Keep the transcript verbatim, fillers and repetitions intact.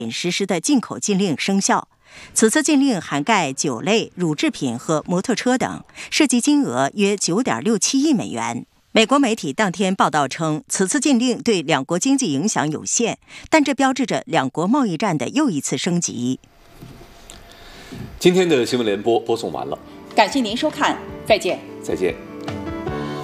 实施的进口禁令生效。此次禁令涵盖酒类、乳制品和摩托车等，涉及金额约 九点六七亿美元。美国媒体当天报道称，此次禁令对两国经济影响有限，但这标志着两国贸易战的又一次升级。 今天的新闻联播播送完了， 感谢您收看，再见。 再见。